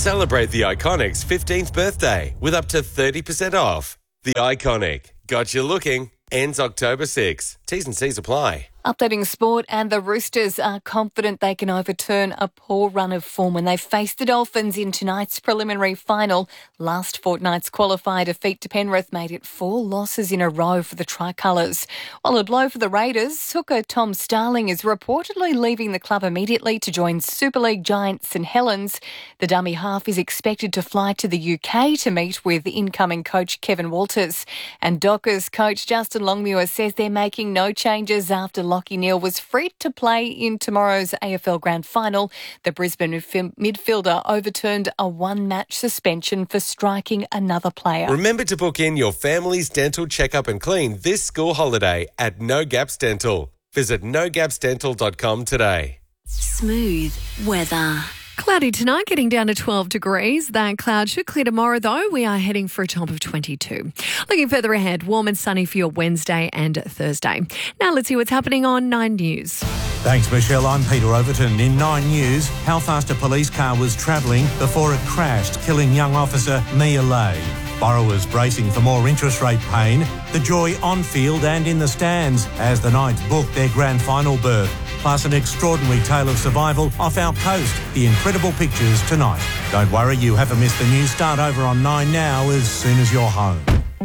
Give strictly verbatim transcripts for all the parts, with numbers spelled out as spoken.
Celebrate the Iconic's fifteenth birthday with up to thirty percent off. The Iconic. Got you looking. Ends October sixth. T's and C's apply. Updating sport, and the Roosters are confident they can overturn a poor run of form when they face the Dolphins in tonight's preliminary final. Last fortnight's qualifier defeat to Penrith made it four losses in a row for the Tricolours. While a blow for the Raiders, hooker Tom Starling is reportedly leaving the club immediately to join Super League giant St Helens. The dummy half is expected to fly to the U K to meet with incoming coach Kevin Walters. And Dockers coach Justin Longmuir says they're making no changes after Lachie Neale was free to play in tomorrow's A F L Grand Final. The Brisbane midfielder overturned a one-match suspension for striking another player. Remember to book in your family's dental checkup and clean this school holiday at No Gaps Dental. Visit no gaps dental dot com today. Smooth weather. Cloudy tonight, getting down to twelve degrees. That cloud should clear tomorrow, though. We are heading for a top of twenty-two. Looking further ahead, warm and sunny for your Wednesday and Thursday. Now let's see what's happening on Nine News. Thanks, Michelle. I'm Peter Overton. In Nine News, how fast a police car was travelling before it crashed, killing young officer Mia Lay. Borrowers bracing for more interest rate pain. The joy on field and in the stands as the Knights book their grand final berth. Plus an extraordinary tale of survival off our coast. The incredible pictures tonight. Don't worry, you haven't missed the news. Start over on Nine now as soon as you're home.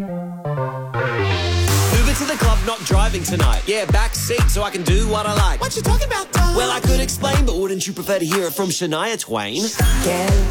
Uber to the club, not driving tonight. Yeah, back seat so I can do what I like. What you talking about, Tom? Well, I could explain, but wouldn't you prefer to hear it from Shania Twain? Girl,